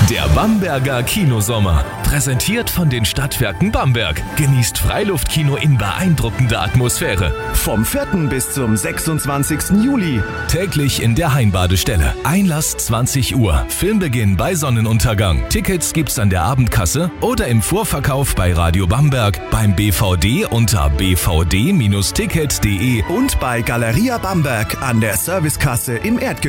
Der Bamberger Kinosommer. Präsentiert von den Stadtwerken Bamberg. Genießt Freiluftkino in beeindruckender Atmosphäre. Vom 4. bis zum 26. Juli. Täglich in der Heimbadestelle. Einlass 20 Uhr. Filmbeginn bei Sonnenuntergang. Tickets gibt's an der Abendkasse oder im Vorverkauf bei Radio Bamberg, beim BVD unter bvd-ticket.de Und bei Galeria Bamberg an der Servicekasse im Erdgeschoss.